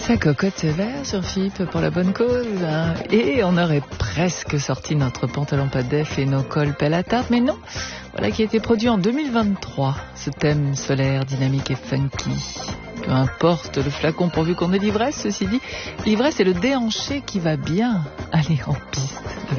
Sa cocotte vert sur Philippe pour la bonne cause. Hein. Et on aurait presque sorti notre pantalon pas def et nos cols pelle à tarte, mais non. Voilà qui a été produit en 2023, ce thème solaire, dynamique et funky. Peu importe le flacon pourvu qu'on ait l'ivresse, ceci dit, l'ivresse est le déhanché qui va bien aller en piste.